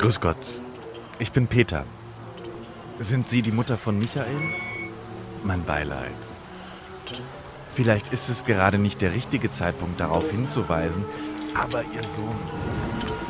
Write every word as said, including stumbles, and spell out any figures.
Grüß Gott, ich bin Peter. Sind Sie die Mutter von Michael? Mein Beileid. Vielleicht ist es gerade nicht der richtige Zeitpunkt, darauf hinzuweisen, aber Ihr Sohn